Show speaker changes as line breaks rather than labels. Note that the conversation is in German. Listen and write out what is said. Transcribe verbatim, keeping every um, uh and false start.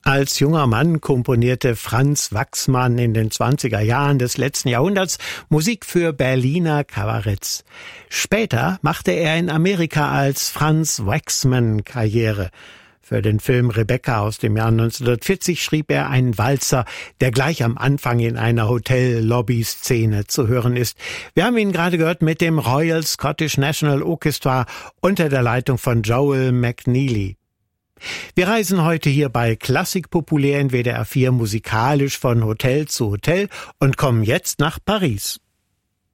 Als junger Mann komponierte Franz Waxman in den zwanziger Jahren des letzten Jahrhunderts Musik für Berliner Kabaretts. Später machte er in Amerika als Franz Waxman Karriere. Für den Film Rebecca aus dem Jahr neunzehnhundertvierzig schrieb er einen Walzer, der gleich am Anfang in einer Hotel-Lobby-Szene zu hören ist. Wir haben ihn gerade gehört mit dem Royal Scottish National Orchestra unter der Leitung von Joel McNeely. Wir reisen heute hier bei Klassik populär in W D R vier musikalisch von Hotel zu Hotel und kommen jetzt nach Paris.